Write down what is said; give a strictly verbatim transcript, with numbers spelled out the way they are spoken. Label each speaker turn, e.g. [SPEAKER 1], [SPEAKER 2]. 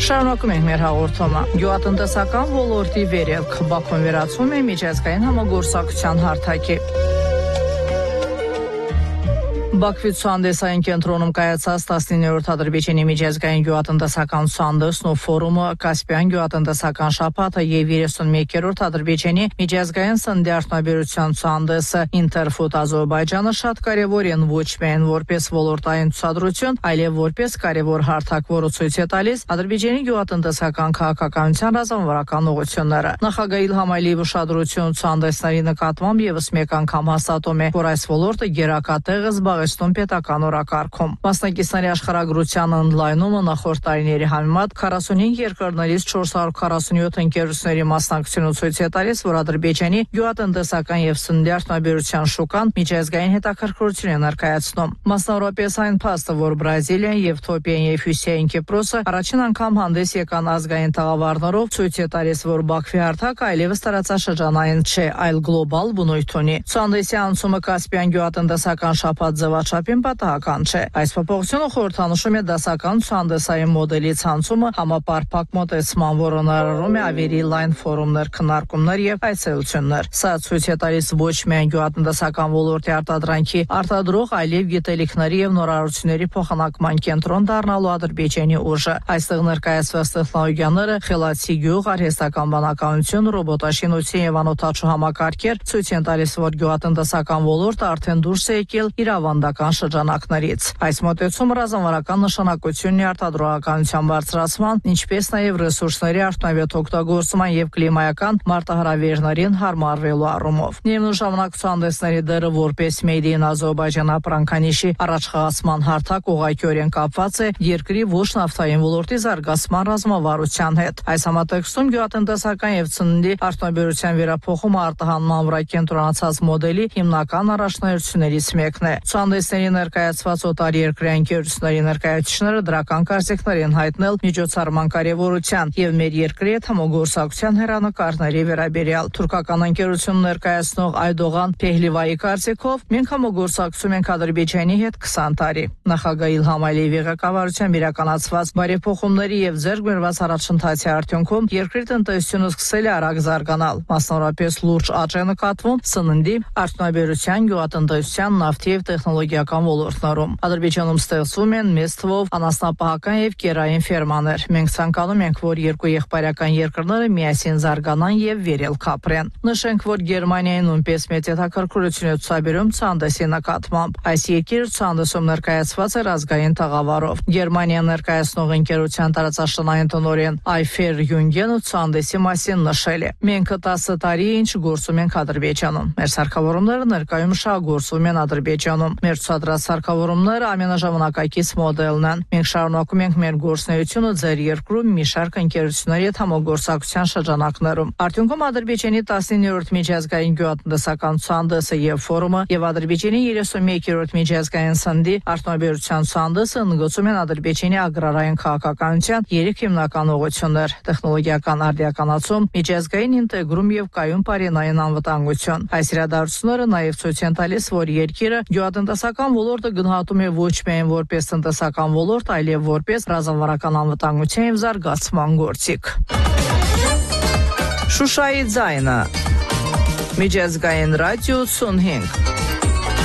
[SPEAKER 1] Շարունակում ենք մեր հաղորդումը։ Գյուղատնտեսական ոլորտի վերելք Բաքուն վերացում է միջազգային համագործակցության հարթակի։ Բաքվի ցուցահանդեսային կենտրոնում կայացած տասնիններորդ Ադրբեջանի միջազգային գյուղատնտեսական ցուցահանդեսն ու ֆորումը Կասպիան գյուղատնտեսական շաբաթը եւ երեսունմեկերորդ Ադրբեջանի միջազգային սննդի արդյունաբերության ցուցահանդեսը Interfood Ադրբեջանը շատ կարեւոր են ոչ միայն որպես ոլորտային ցուցադրություն, այլև որպես կարեւոր հարթակ, որը ցույց է տալիս Ադրբեջանի գյուղատնտեսական քաղաքականության ռազմավարական ուղղությունները։ Նախագահ Իլհամ Ալիևի ուշադրությունը ցուցահանդեսների նկատմամբ եւս մեկ անգամ հաստատում է, որ այս ոլորտը գերակատեղ է զբաղեցնում պետական օրակարգում։ Մասնակիցների աշխարհագրության ընդլայնումը նախորդ տարիների համեմատ քառասունհինգ երկրներից չորս հարյուր քառասունյոթ ընկերությունների մասնակցությունը ցույց է տալիս, որ Ադրբեջանի գյուղատնտեսական եւ սննդի արդյունաբերության շուկան միջազգային հետաքրքրություն է ներկայացնում։ Մասնավորապես այն փաստը, որ Բրազիլիան, Եվթոպիան եւ Հյուսիսային Կիպրոսը առաջին անգամ հանդես եկան ազգային տաղավարներով, ցույց է տալիս, որ Բաքվի հարթակը այլևս տարածաշրջանային չէ, այլ գլոբալ բնույթ ունի։ Ցուցահանդեսի անցումը Կասպիան գյուղատնտեսական շաբաթ ձևաչափին պատահական չէ։ Այս փոփոխությունը խորհրդանշում է դասական ցուցահանդեսային մոդելի ցանցումը համապարփակ մոտեցման, որը ներառում է ավելի լայն ֆորումներ, քննարկումներ եւ այցելություններ։ Սա ցույց է տալիս ոչ միայն գյուղատնտեսական ոլորտի արտադրանքի արտադրող, այլև գիտելիքների եւ նորարարությունների փոխանակման կենտրոն դառնալու Ադրբեջանի ուժը։ Այստեղ ներկայացված տեխնոլոգիաները, խելացի գյուղ, արհեստական բանականություն, ռոբոտաշինություն եւ անօթաչու համակարգեր ցույց են տալիս, որ գյուղատնտեսական ոլորտը արդեն դուրս է եկել իր ավանդական շրջանակներից։ Այս մոտեցումը ռազմավարական նշանակությունն է արտադրողականության բարձրացման, ինչպես նաև ռեսուրսների արդյունավետ օգտագործման եւ կլիմայական մարտահրավերներին հարմարվելու առումով։ Միևնույն ժամանակ ցուցահանդեսների դերը որպես Made in Azerbaijan ապրանքանիշի առաջխաղացման հարթակ ուղղակիորեն կապված է երկրի ոչ նավթային ոլորտի զարգացման ռազմավարության հետ։ Այս համատեքստում գյուղատնտեսական եւ սննդի արդյունաբերության վերափոխումը արտահանման վրա կենտրոնացած մոդելի հիմնական առաջնահերթություններից մեկն է։ Ցուցահանդեսների ներկայացված օտարերկրյա ընկերությունների ներկայացուցիչները դրական կարծիքներ են հայտնել միջոցառման կարևորության եւ մեր երկրի հետ համագործակցության հեռանկարների վերաբերյալ։ Թուրքական ընկերություն ներկայացնող Այդողան Փեհլիվայի կարծիքով մենք համագործակցում ենք Ադրբեջանի հետ քսան տարի։ Նախագահ Իլհամ Ալիևի ղեկավարությամբ իրականացված բարեփոխումների եւ ձեռք բերված առաջընթացի արդյունքում երկրի տնտեսությունը սկսել է արագ զարգանալ։ Մասնավորապես լուրջ աճ է նկատվում սննդի, արդյունաբերության, գյուղատնտեսության, նավթի եւ տեխնոլոգիական ոլորտներում։ Ադրբեջանում ստեղծվում են մեծ թվով անասնապահական եւ կերային ֆերմաներ։ Մենք ցանկանում ենք, որ երկու եղբայրական երկրները միասին զարգանան եւ վերելք ապրեն։ Նշենք, որ Գերմանիայի նույնպես մեծ հետաքրքրություն է ցուցաբերում ցուցահանդեսի նկատմամբ։ Այս երկիրը ցուցահանդեսում ներկայացված է ազգային տաղավարով։ Գերմանիան ներկայացնող ընկերության տարածաշրջանային տնօրեն Այֆեր Յունգենը ցուցահանդեսի մասին նշել է. Մենք տասը տարի է ինչ գործում ենք Ադրբեջանում։ Մեր սարքավորումները ներկայում շահագործվում են Ադրբեջանում։ Մեր ցուցադրած սարքավորումները ամենաժամանակակից մոդելն են։ Մենք շարունակում ենք մեր գործունեությունը ձեր երկրում մի շարք ընկերությունների հետ համագործակցության շրջանակներում։ Արդյունքում Ադրբեջանի տասնիններորդ միջազգային գյուղատնտեսական ցուցահանդեսը եւ ֆորումը եւ Ադրբեջանի երեսունմեկերորդ միջազգային սննդի արդյունաբերության ցուցահանդեսը ընդգծում են Ադրբեջանի ագրարային քաղաքականության երեք հիմնական ուղղություններ՝ տեխնոլոգիական արդիականացում, միջազգային ինտեգրում եւ կայուն պարենային անվտանգություն։ Այս իրադարձությունները նաեւ ցույց են տալիս, որ երկիրը գյուղատնտեսական ոլորտը գնահատում է ոչ միայն որպես տնտեսական ոլորտ, այլև որպես ռազմավարական անվտանգության եւ զարգացման գործիք։ Շուշայի ձայնը Միջազգային ռադիո ութսունհինգ